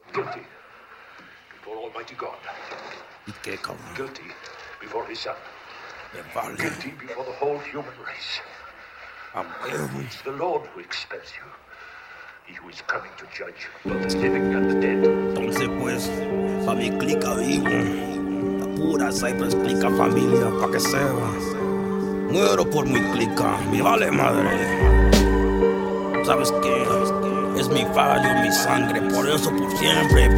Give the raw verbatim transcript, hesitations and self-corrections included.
Guilty before Almighty God. ¿Y qué, cabrón? Guilty before his son. Me vale. Guilty before the whole human race. A huevo. It's the Lord who expels you. He who is coming to judge both the living and the dead. Entonces, pues, pa' mi clica vivo. La pura Cypress clica familia, pa' que sepa. Muero por mi clica, me vale madre. ¿Sabes qué? Es mi fallo, mi sangre, por eso por siempre